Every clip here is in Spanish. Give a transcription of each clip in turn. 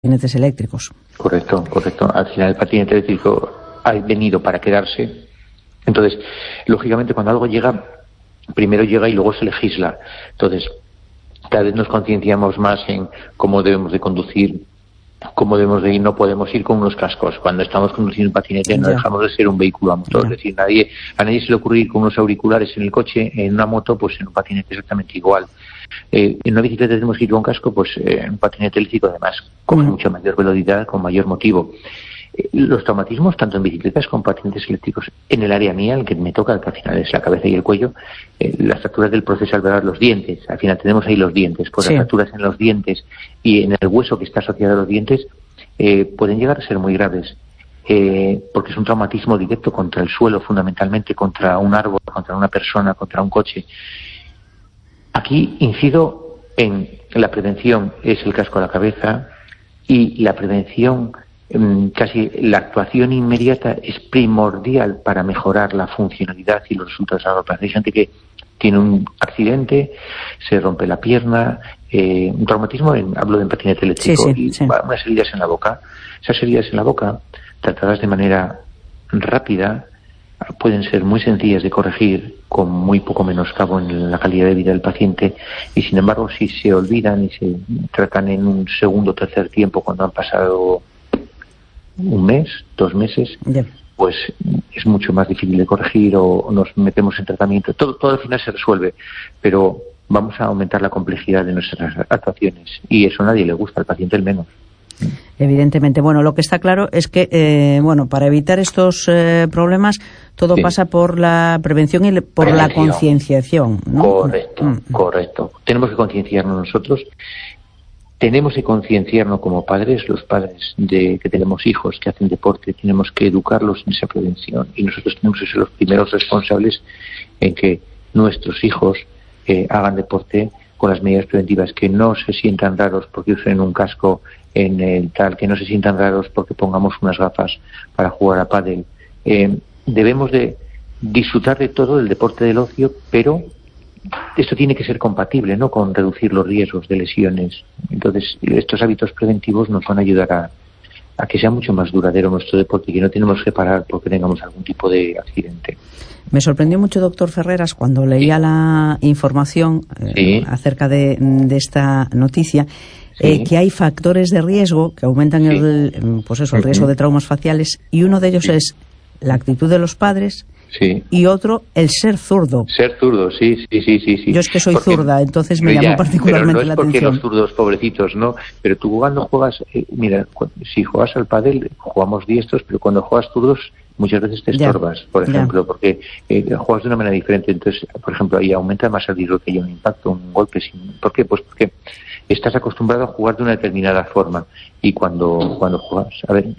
patinetes eléctricos. Correcto. Al final el patinete eléctrico ha venido para quedarse. Entonces, lógicamente, cuando algo llega, primero llega y luego se legisla. Entonces, cada vez nos concienciamos más en cómo debemos de conducir, cómo debemos de ir. No podemos ir con unos cascos. Cuando estamos conduciendo un patinete no dejamos de ser un vehículo a motor. Es decir, a nadie se le ocurre ir con unos auriculares en el coche. En una moto, pues en un patinete exactamente igual. En una bicicleta tenemos que ir con casco, pues en un patinete eléctrico además con mucha mayor velocidad, con mayor motivo. Los traumatismos, tanto en bicicletas como en patinetes eléctricos, en el área mía, el que me toca, que al final es la cabeza y el cuello, las fracturas del proceso alveolar, los dientes, al final tenemos ahí los dientes, pues las fracturas en los dientes y en el hueso que está asociado a los dientes pueden llegar a ser muy graves, porque es un traumatismo directo contra el suelo, fundamentalmente, contra un árbol, contra una persona, contra un coche. Aquí incido en la prevención, es el casco a la cabeza, y la prevención, casi la actuación inmediata, es primordial para mejorar la funcionalidad y los resultados a largo plazo. Hay gente que tiene un accidente, se rompe la pierna, un traumatismo, hablo de patinete eléctrico, unas heridas en la boca. Esas heridas en la boca, tratadas de manera rápida, pueden ser muy sencillas de corregir, con muy poco menoscabo en la calidad de vida del paciente, y sin embargo, si se olvidan y se tratan en un segundo o tercer tiempo, cuando han pasado un mes, 2 meses, pues es mucho más difícil de corregir, o nos metemos en tratamiento. Todo al final se resuelve, pero vamos a aumentar la complejidad de nuestras actuaciones, y eso a nadie le gusta, al paciente el menos. Evidentemente. Bueno, lo que está claro es que, para evitar estos problemas, todo pasa por la prevención y por la concienciación, ¿no? Correcto. Tenemos que concienciarnos nosotros. Tenemos que concienciarnos como padres, los padres que tenemos hijos que hacen deporte, tenemos que educarlos en esa prevención, y nosotros tenemos que ser los primeros responsables en que nuestros hijos hagan deporte con las medidas preventivas, que no se sientan raros porque usen un casco en el tal, que no se sientan raros porque pongamos unas gafas para jugar a pádel. Debemos de disfrutar de todo el deporte del ocio, pero esto tiene que ser compatible, ¿no?, con reducir los riesgos de lesiones. Entonces, estos hábitos preventivos nos van a ayudar a que sea mucho más duradero nuestro deporte, y que no tenemos que parar porque tengamos algún tipo de accidente. Me sorprendió mucho, doctor Ferreras, cuando leía la información acerca de esta noticia, que hay factores de riesgo que aumentan el riesgo de traumas faciales, y uno de ellos es la actitud de los padres. Y otro, el ser zurdo. Ser zurdo, sí. Yo es que soy zurda, entonces me llamó particularmente la atención. Porque los zurdos, pobrecitos, ¿no? Pero tú cuando juegas, si juegas al pádel, jugamos diestros, pero cuando juegas zurdos, muchas veces te estorbas, por ejemplo, porque juegas de una manera diferente. Entonces, por ejemplo, ahí aumenta más el riesgo que haya un impacto, un golpe. ¿Por qué? Pues porque estás acostumbrado a jugar de una determinada forma, y cuando juegas,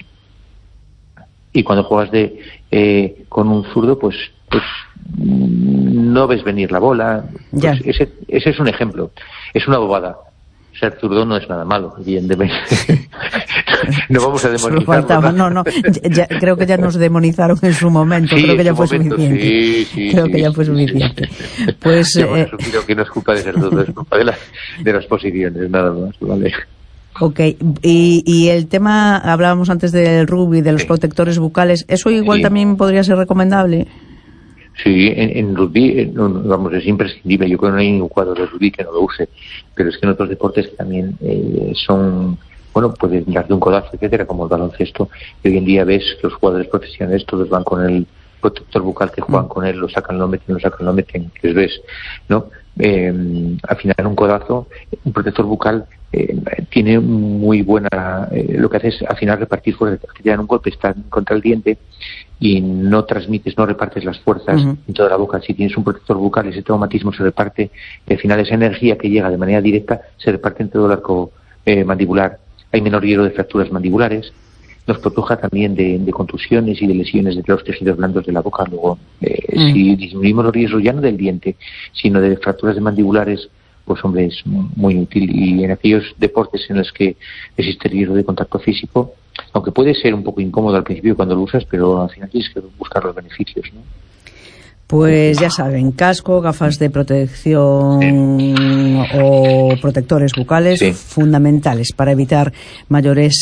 cuando juegas con un zurdo, pues no ves venir la bola. Pues ese es un ejemplo. Es una bobada. Ser zurdo no es nada malo, evidentemente. No vamos a demonizarlo. No. Creo que ya nos demonizaron en su momento. Creo que ya fue suficiente. Creo que ya fue suficiente. Pues creo que no es culpa de ser zurdo, es culpa de las posiciones, nada más, ¿vale? Ok, y el tema, hablábamos antes del rugby, de los protectores bucales, ¿eso igual también podría ser recomendable? Sí, en rugby, es imprescindible. Yo creo que no hay ningún jugador de rugby que no lo use, pero es que en otros deportes que también son, pueden darte un codazo, etcétera, como el baloncesto, y hoy en día ves que los jugadores profesionales todos van con el protector bucal, que juegan con él, lo sacan, lo meten, les ves, ¿no? Al final un codazo, un protector bucal tiene muy buena, lo que hace es al final repartir fuerzas. Te dan un golpe, está contra el diente y no repartes las fuerzas en toda la boca. Si tienes un protector bucal, ese traumatismo se reparte, y al final esa energía que llega de manera directa se reparte en todo el arco mandibular. Hay menor riesgo de fracturas mandibulares. Nos proteja también de contusiones y de lesiones de los tejidos blandos de la boca. Luego, si disminuimos los riesgos ya no del diente, sino de fracturas de mandibulares, pues hombre, es muy útil. Y en aquellos deportes en los que existe riesgo de contacto físico, aunque puede ser un poco incómodo al principio cuando lo usas, pero al final tienes que buscar los beneficios, ¿no? Pues ya saben, casco, gafas de protección o protectores bucales fundamentales para evitar mayores